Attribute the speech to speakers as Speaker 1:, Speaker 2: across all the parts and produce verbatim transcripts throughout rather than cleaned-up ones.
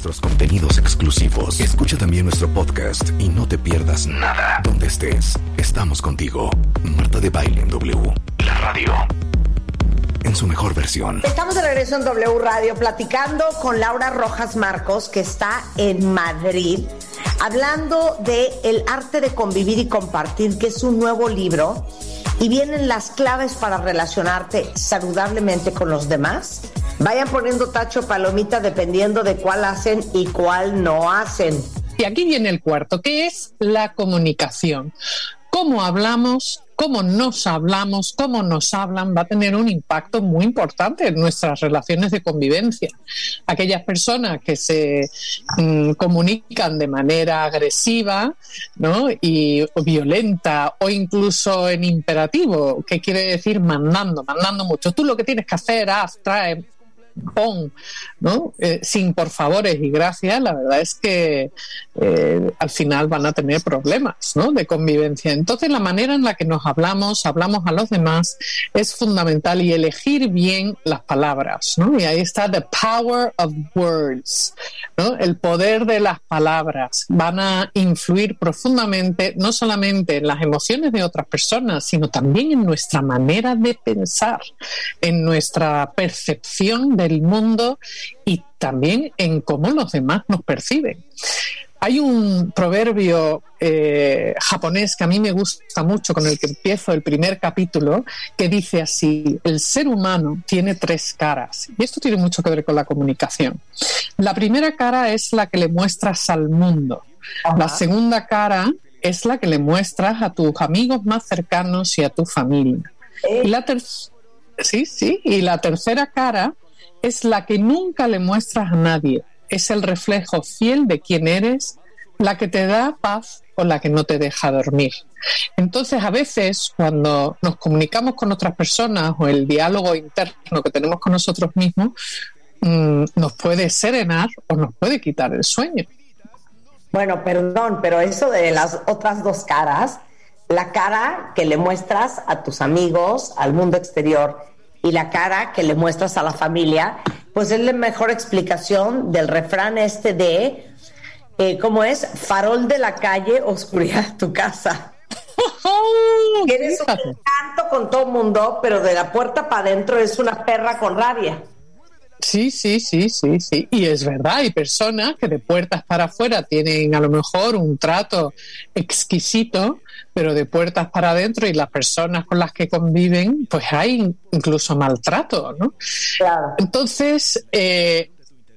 Speaker 1: nuestros contenidos exclusivos. Escucha también nuestro podcast y no te pierdas nada. Donde estés, estamos contigo. Marta de Baile en W, la radio, en su mejor versión.
Speaker 2: Estamos de regreso en W Radio platicando con Laura Rojas Marcos, que está en Madrid, hablando de El arte de convivir y compartir, que es un nuevo libro, y vienen las claves para relacionarte saludablemente con los demás. Vayan poniendo tacho, palomita, dependiendo de cuál hacen y cuál no hacen.
Speaker 3: Y aquí viene el cuarto, que es la comunicación. Cómo hablamos, cómo nos hablamos, cómo nos hablan, va a tener un impacto muy importante en nuestras relaciones de convivencia. Aquellas personas que se mm, comunican de manera agresiva, ¿no?, y o violenta, o incluso en imperativo, que quiere decir mandando, mandando mucho. Tú lo que tienes que hacer, haz, trae, pon, ¿no? Eh, sin por favores y gracias, la verdad es que eh, al final van a tener problemas, ¿no?, de convivencia. Entonces, la manera en la que nos hablamos, hablamos a los demás, es fundamental, y elegir bien las palabras, ¿no? Y ahí está the power of words, ¿no? El poder de las palabras. Van a influir profundamente, no solamente en las emociones de otras personas, sino también en nuestra manera de pensar, en nuestra percepción de el mundo y también en cómo los demás nos perciben. Hay un proverbio eh, japonés que a mí me gusta mucho, con el que empiezo el primer capítulo, que dice así: el ser humano tiene tres caras, y esto tiene mucho que ver con la comunicación. La primera cara es la que le muestras al mundo. Ajá. La segunda cara es la que le muestras a tus amigos más cercanos y a tu familia. ¿Eh? Y la ter- sí, sí, y la tercera cara es la que nunca le muestras a nadie. Es el reflejo fiel de quién eres, la que te da paz o la que no te deja dormir. Entonces, a veces, cuando nos comunicamos con otras personas, o el diálogo interno que tenemos con nosotros mismos, mmm, nos puede serenar o nos puede quitar el sueño.
Speaker 2: Bueno, perdón, pero eso de las otras dos caras, la cara que le muestras a tus amigos, al mundo exterior, y la cara que le muestras a la familia, pues es la mejor explicación del refrán este de, eh, ¿cómo es? Farol de la calle, oscuridad de tu casa. Tienes un encanto con todo el mundo, pero de la puerta para adentro es una perra con rabia.
Speaker 3: Sí, sí, sí, sí, sí. Y es verdad, hay personas que de puertas para afuera tienen a lo mejor un trato exquisito, pero de puertas para adentro, y las personas con las que conviven, pues hay incluso maltrato, ¿no?
Speaker 2: Claro.
Speaker 3: Entonces, eh,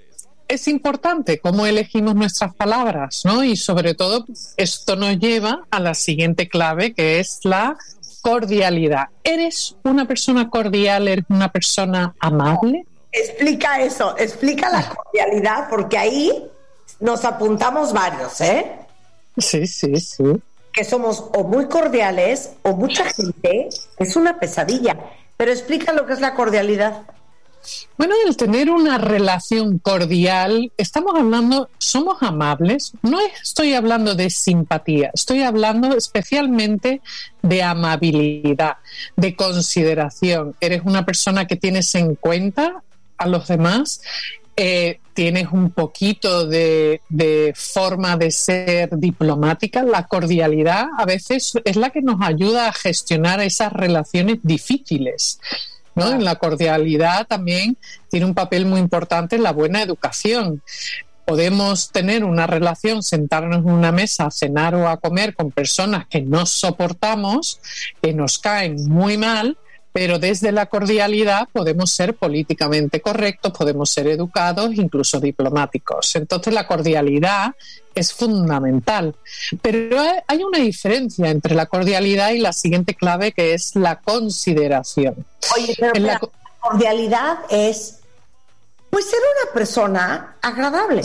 Speaker 3: es importante cómo elegimos nuestras palabras, ¿no? Y sobre todo, esto nos lleva a la siguiente clave, que es la cordialidad. ¿Eres una persona cordial? ¿Eres una persona amable?
Speaker 2: Explica eso, explica la cordialidad, porque ahí nos apuntamos varios, ¿eh?
Speaker 3: Sí, sí, sí.
Speaker 2: Que somos o muy cordiales, o mucha gente es una pesadilla. Pero explica lo que es la cordialidad.
Speaker 3: Bueno, el tener una relación cordial, estamos hablando, somos amables. No estoy hablando de simpatía, estoy hablando especialmente de amabilidad, de consideración. Eres una persona que tienes en cuenta a los demás, eh, tienes un poquito de, de forma de ser diplomática. La cordialidad a veces es la que nos ayuda a gestionar esas relaciones difíciles, ¿no? En la cordialidad también tiene un papel muy importante en la buena educación. Podemos tener una relación, sentarnos en una mesa a cenar o a comer con personas que no soportamos, que nos caen muy mal, pero desde la cordialidad podemos ser políticamente correctos, podemos ser educados, incluso diplomáticos. Entonces la cordialidad es fundamental. Pero hay una diferencia entre la cordialidad y la siguiente clave, que es la consideración.
Speaker 2: Oye, pero
Speaker 3: en
Speaker 2: la...
Speaker 3: la
Speaker 2: la cordialidad es, pues, ser una persona agradable.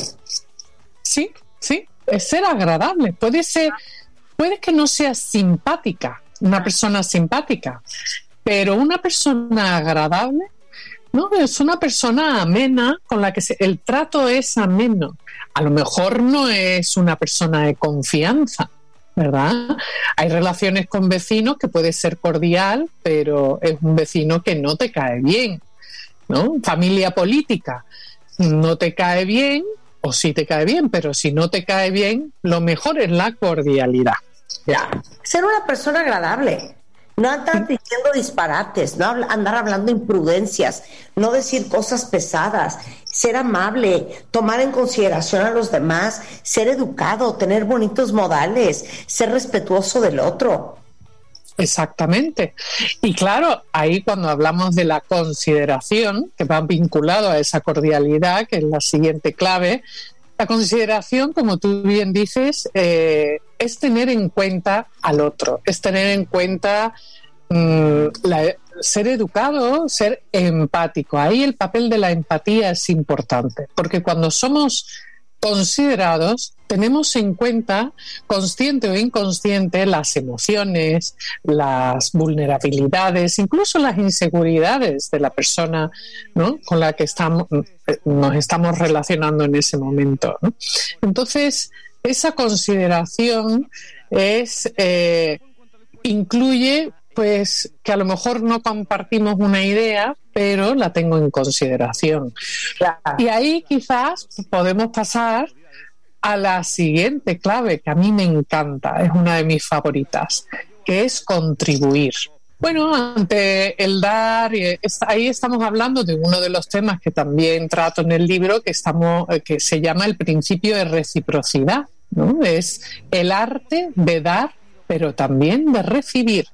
Speaker 3: Sí, sí, es ser agradable. Puede ser, puede que no seas simpática, una persona simpática, pero una persona agradable, ¿no? Es una persona amena, con la que se, el trato es ameno. A lo mejor no es una persona de confianza, ¿verdad? Hay relaciones con vecinos que puede ser cordial, pero es un vecino que no te cae bien, ¿no? Familia política, no te cae bien, o sí te cae bien, pero si no te cae bien, lo mejor es la cordialidad.
Speaker 2: Ya. Ser una persona agradable. No andar diciendo disparates, no andar hablando imprudencias, no decir cosas pesadas, ser amable, tomar en consideración a los demás, ser educado, tener bonitos modales, ser respetuoso del otro.
Speaker 3: Exactamente. Y claro, ahí cuando hablamos de la consideración, que va vinculado a esa cordialidad, que es la siguiente clave, la consideración, como tú bien dices, eh, es tener en cuenta al otro, es tener en cuenta mmm, la, ser educado, ser empático. Ahí el papel de la empatía es importante, porque cuando somos considerados, tenemos en cuenta, consciente o inconsciente, las emociones, las vulnerabilidades, incluso las inseguridades de la persona, ¿no?, con la que estamos, nos estamos relacionando en ese momento, ¿no? Entonces, esa consideración es eh, incluye pues que a lo mejor no compartimos una idea, pero la tengo en consideración. Claro. Y ahí quizás podemos pasar a la siguiente clave, que a mí me encanta, es una de mis favoritas, que es contribuir. Bueno, ante el dar, ahí estamos hablando de uno de los temas que también trato en el libro, que, estamos, que se llama el principio de reciprocidad, ¿no? Es el arte de dar, pero también de recibir.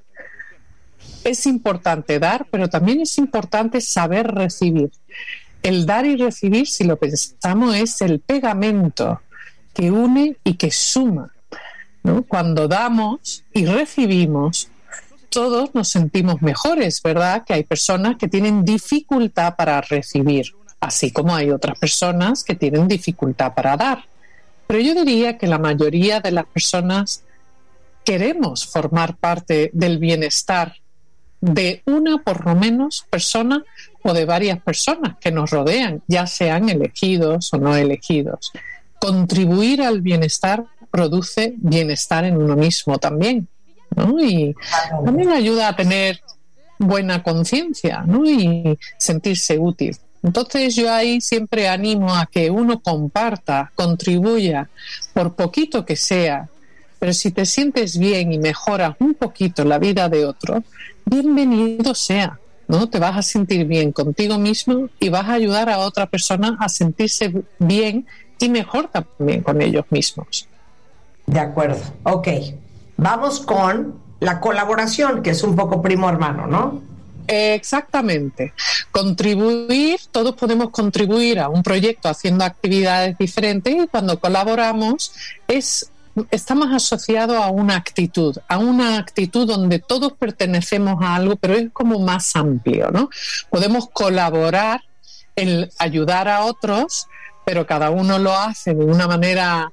Speaker 3: Es importante dar, pero también es importante saber recibir. El dar y recibir, si lo pensamos, es el pegamento que une y que suma, ¿no? Cuando damos y recibimos, todos nos sentimos mejores, ¿verdad? Que hay personas que tienen dificultad para recibir, así como hay otras personas que tienen dificultad para dar. Pero yo diría que la mayoría de las personas queremos formar parte del bienestar de una, por lo menos, persona o de varias personas que nos rodean, ya sean elegidos o no elegidos. Contribuir al bienestar produce bienestar en uno mismo también, ¿no? Y también ayuda a tener buena conciencia, ¿no? Y sentirse útil. Entonces yo ahí siempre animo a que uno comparta, contribuya, por poquito que sea, pero si te sientes bien y mejoras un poquito la vida de otro, bienvenido sea, ¿no? Te vas a sentir bien contigo mismo y vas a ayudar a otra persona a sentirse bien y mejor también con ellos mismos.
Speaker 2: De acuerdo, ok. Vamos con la colaboración, que es un poco primo hermano, ¿no?
Speaker 3: Exactamente. Contribuir, todos podemos contribuir a un proyecto haciendo actividades diferentes, y cuando colaboramos es... está más asociado a una actitud, a una actitud donde todos pertenecemos a algo, pero es como más amplio, ¿no? Podemos colaborar en ayudar a otros, pero cada uno lo hace de una manera,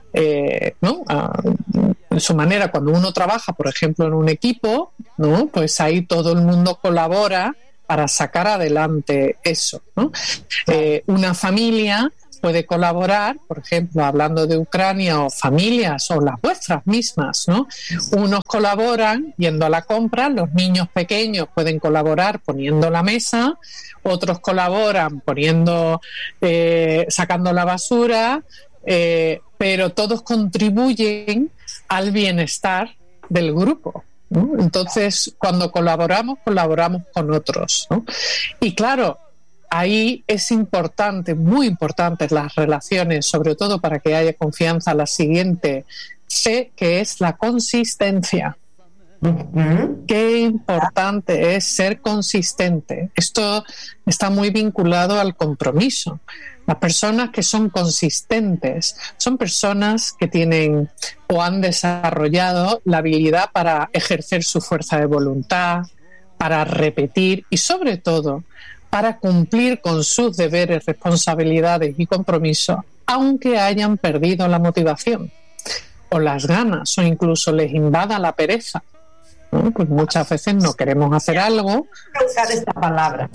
Speaker 3: eh, ¿no? A, de su manera. Cuando uno trabaja, por ejemplo, en un equipo, ¿no? Pues ahí todo el mundo colabora para sacar adelante eso, ¿no? Eh, una familia puede colaborar, por ejemplo, hablando de Ucrania, o familias o las vuestras mismas, ¿no? Unos colaboran yendo a la compra, los niños pequeños pueden colaborar poniendo la mesa, otros colaboran poniendo, eh, sacando la basura, eh, pero todos contribuyen al bienestar del grupo, ¿no? Entonces, cuando colaboramos, colaboramos con otros, ¿no? Y claro, ahí es importante, muy importante las relaciones, sobre todo para que haya confianza, la siguiente C, que es la consistencia. Uh-huh. Qué importante es ser consistente. Esto está muy vinculado al compromiso. Las personas que son consistentes son personas que tienen o han desarrollado la habilidad para ejercer su fuerza de voluntad, para repetir y sobre todo para cumplir con sus deberes, responsabilidades y compromisos, aunque hayan perdido la motivación o las ganas, o incluso les invada la pereza, ¿no? Pues muchas veces no queremos hacer algo. Voy
Speaker 2: a usar esta palabra.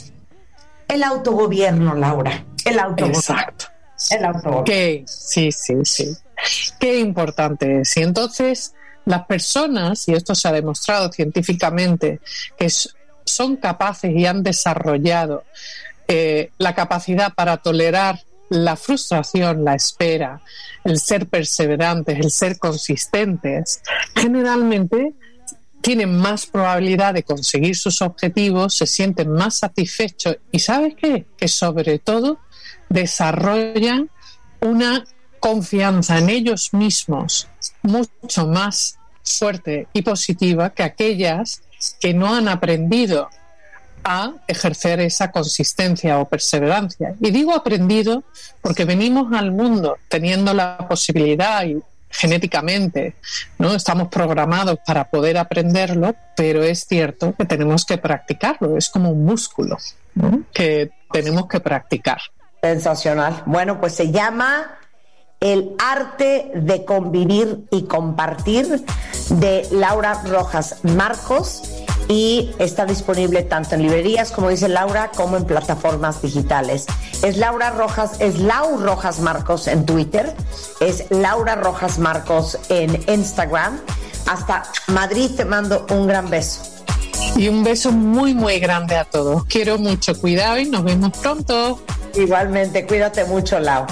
Speaker 2: El autogobierno, Laura. El autogobierno.
Speaker 3: Exacto.
Speaker 2: El autogobierno.
Speaker 3: Qué, sí, sí, sí. Qué importante es. Y entonces las personas, y esto se ha demostrado científicamente, que es son capaces y han desarrollado eh, la capacidad para tolerar la frustración, la espera, el ser perseverantes, el ser consistentes, generalmente tienen más probabilidad de conseguir sus objetivos, se sienten más satisfechos y ¿sabes qué? Que sobre todo desarrollan una confianza en ellos mismos mucho más fuerte y positiva que aquellas que no han aprendido a ejercer esa consistencia o perseverancia. Y digo aprendido porque venimos al mundo teniendo la posibilidad y genéticamente, ¿no? Estamos programados para poder aprenderlo, pero es cierto que tenemos que practicarlo, es como un músculo, ¿no? Que tenemos que practicar.
Speaker 2: Sensacional. Bueno, pues se llama El arte de convivir y compartir, de Laura Rojas Marcos, y está disponible tanto en librerías, como dice Laura, como en plataformas digitales. Es Laura Rojas, es Lau Rojas Marcos en Twitter, es Laura Rojas Marcos en Instagram. Hasta Madrid te mando un gran beso.
Speaker 3: Y un beso muy, muy grande a todos. Quiero mucho, cuidado y nos vemos pronto.
Speaker 2: Igualmente, cuídate mucho, Lau.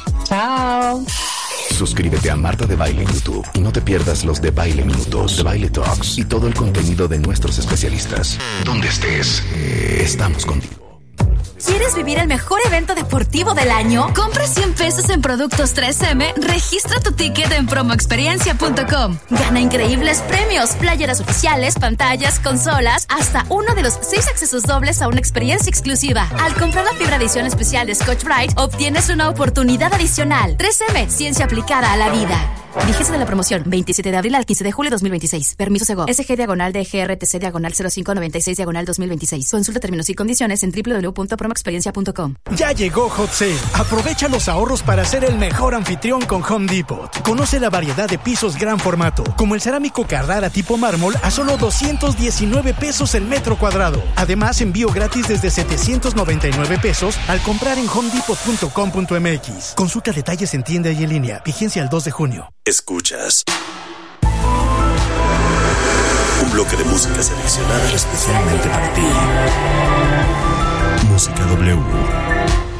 Speaker 3: Chao.
Speaker 1: Suscríbete a Marta de Baile en YouTube y no te pierdas los de Baile Minutos, de Baile Talks y todo el contenido de nuestros especialistas. Donde estés, estamos contigo.
Speaker 4: ¿Quieres vivir el mejor evento deportivo del año? Compra cien pesos en productos tres eme, registra tu ticket en promo experiencia punto com. Gana increíbles premios, playeras oficiales, pantallas, consolas, hasta uno de los seis accesos dobles a una experiencia exclusiva. Al comprar la fibra edición especial de Scotch-Brite, obtienes una oportunidad adicional. tres eme, ciencia aplicada a la vida. Vigencia de la promoción, veintisiete de abril al quince de julio de dos mil veintiséis. Permiso Segov. S G diagonal D G R T C diagonal cero cinco noventa y seis diagonal dos mil veintiséis. Consulta términos y condiciones en doble u doble u doble u punto promo experiencia punto com.
Speaker 5: Ya llegó Hot Sale. Aprovecha los ahorros para ser el mejor anfitrión con Home Depot. Conoce la variedad de pisos gran formato, como el cerámico Carrara tipo mármol a solo doscientos diecinueve pesos el metro cuadrado. Además, envío gratis desde setecientos noventa y nueve pesos al comprar en home depot punto com punto m x. Consulta detalles en tienda y en línea. Vigencia el dos de junio.
Speaker 6: Escuchas un bloque de música seleccionada especialmente para ti. Música W.